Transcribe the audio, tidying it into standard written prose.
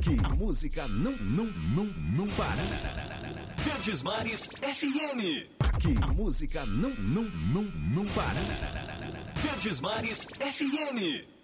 Aqui a música não para. Verdes Mares FM. Aqui a música não para. Verdes Mares FM.